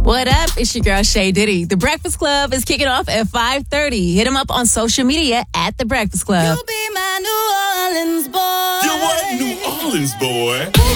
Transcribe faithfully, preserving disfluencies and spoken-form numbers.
What up? It's your girl, Shay Diddy. The Breakfast Club is kicking off at five thirty. Hit them up on social media at The Breakfast Club. You be my New Orleans boy. You what, New Orleans boy?